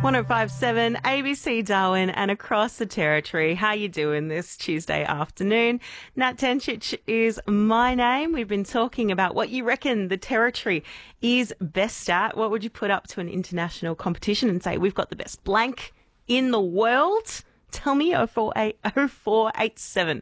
105.7 ABC Darwin and across the territory. How you doing this Tuesday afternoon? Nat Tencic is my name. We've been talking about what you reckon the territory is best at. What would you put up to an international competition and say, we've got the best blank in the world? Tell me, 0487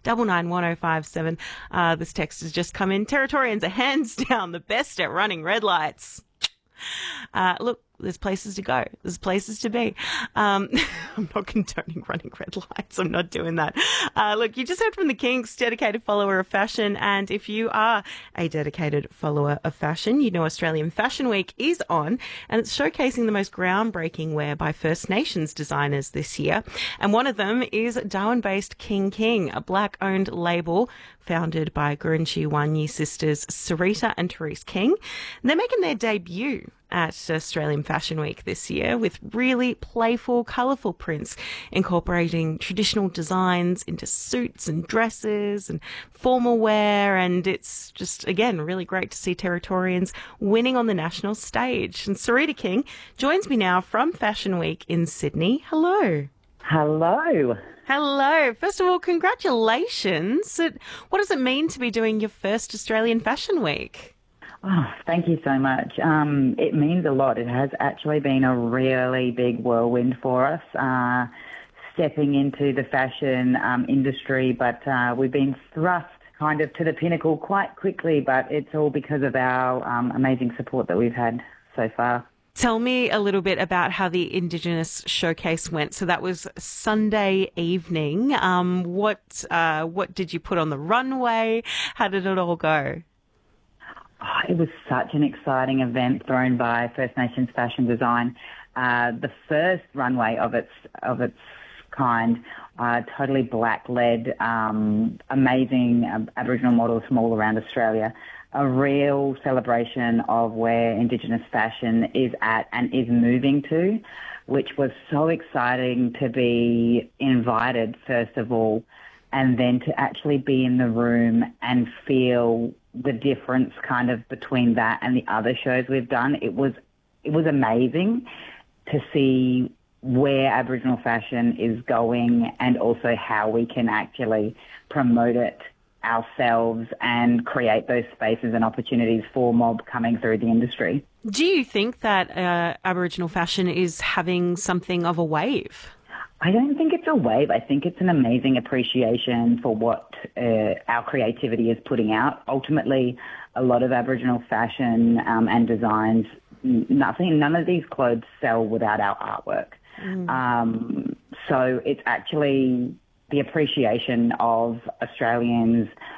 991 This text has just come in. Territorians are hands down the best at running red lights. Look, there's places to go. There's places to be. I'm not condoning running red lights. I'm not doing that. Look, you just heard from the Kinks, dedicated follower of fashion. And if you are a dedicated follower of fashion, you know Australian Fashion Week is on, and it's showcasing the most groundbreaking wear by First Nations designers this year. And one of them is Darwin-based King, a black-owned label founded by Gurindji Wanyi sisters Sarita and Therese King. And they're making their debut at Australian Fashion Week this year with really playful, colourful prints incorporating traditional designs into suits and dresses and formal wear. And it's just, again, really great to see Territorians winning on the national stage. And Sarita King joins me now from Fashion Week in Sydney. Hello. Hello. Hello. First of all, congratulations. What does it mean to be doing your first Australian Fashion Week? Oh, thank you so much. It means a lot. It has actually been a really big whirlwind for us, stepping into the fashion industry, but we've been thrust kind of to the pinnacle quite quickly, but it's all because of our amazing support that we've had so far. Tell me a little bit about how the Indigenous showcase went. So that was Sunday evening. What did you put on the runway? How did it all go? Oh, it was such an exciting event thrown by First Nations Fashion Design. The first runway of its kind, totally black-led, amazing Aboriginal models from all around Australia. A real celebration of where Indigenous fashion is at and is moving to, which was so exciting to be invited, first of all, and then to actually be in the room and feel the difference kind of between that and the other shows we've done. It was amazing to see where Aboriginal fashion is going and also how we can actually promote it ourselves and create those spaces and opportunities for mob coming through the industry. Do you think that Aboriginal fashion is having something of a wave? I don't think it's a wave. I think it's an amazing appreciation for what our creativity is putting out. Ultimately, a lot of Aboriginal fashion and designs, none of these clothes sell without our artwork. So it's actually the appreciation of Australians